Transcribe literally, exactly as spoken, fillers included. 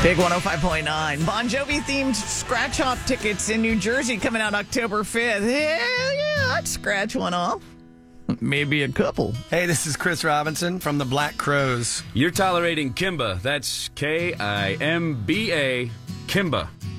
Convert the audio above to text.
Big one oh five point nine. Bon Jovi-themed scratch-off tickets in New Jersey coming out October fifth. Hell yeah, I'd scratch one off. Maybe a couple. Hey, this is Chris Robinson from the Black Crowes. You're tolerating Kimba. That's K I M B A, Kimba.